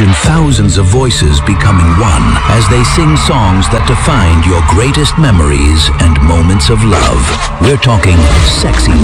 Imagine thousands of voices becoming one as they sing songs that defined your greatest memories and moments of love. We're talking sexy